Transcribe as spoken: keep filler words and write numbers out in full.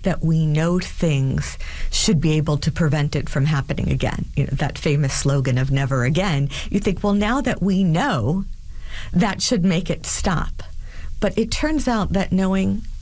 that we know things should be able to prevent it from happening again. You know, that famous slogan of never again. You think, well, now that we know, that should make it stop. But it turns out that knowing